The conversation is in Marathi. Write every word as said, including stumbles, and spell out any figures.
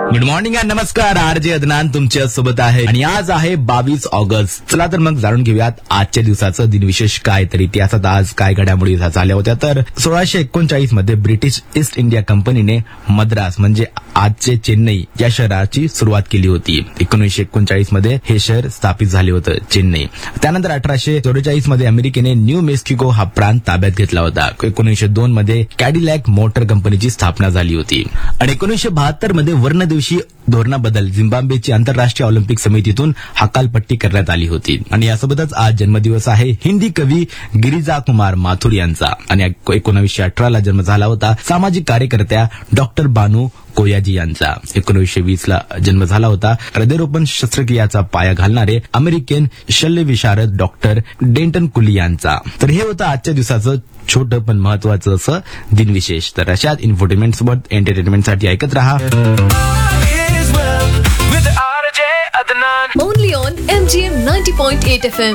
गुड मॉर्निंग अँड नमस्कार. आर जे अदनान तुमच्या सोबत आहे आणि आज आहे बावीस ऑगस्ट. चला तर मग जाणून घेऊयात आजच्या दिवसाचं दिनविशेष काय. तर इतिहासात आज काय घडामोडी झाल्या होत्या. तर सोळाशे एकोणचाळीस मध्ये ब्रिटिश ईस्ट इंडिया कंपनीने मद्रास म्हणजे आजचे चेन्नई या शहराची सुरुवात केली होती. एकोणीसशे एकोणचाळीस मध्ये हे शहर स्थापित झाले होते चेन्नई. त्यानंतर अठराशे चौवेचाळीस मध्ये अमेरिकेने न्यू मेक्सिको हा प्रांत ताब्यात घेतला होता. एकोणीसशे दोन मध्ये कॅडिलॅक मोटर कंपनीची स्थापना झाली होती आणि एकोणीसशे बहात्तर मध्ये वर्णदिवशी धोरणाबद्दल झिम्बाब्वेची आंतरराष्ट्रीय ऑलिम्पिक समितीतून हकालपट्टी करण्यात आली होती. आणि यासोबतच आज जन्मदिवस आहे हिंदी कवी गिरिजा कुमार माथुर यांचा. आणि एकोणीसशे अठरा ला जन्म झाला होता सामाजिक कार्यकर्त्या डॉक्टर बानू कोयाजी यांचा. एकोणीसशे वीस ला जन्म झाला होता हृदयरोपण शस्त्रक्रियाचा पाया घालणारे अमेरिकन शल्यविशारद डॉक्टर डेंटन कुली यांचा. तर हे होतं आजच्या दिवसाचं छोटं पण महत्वाचं असं दिनविशेष. तर अशाच इन्फोटेनमेंट सोबत एंटरटेनमेंटसाठी ऐकत रहा Only on M G M ninety point eight F M.